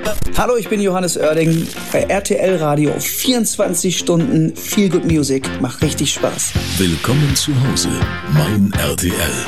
Hallo, ich bin Johannes Oerding bei RTL Radio. 24 Stunden Feel Good Music. Macht richtig Spaß. Willkommen zu Hause, mein RTL.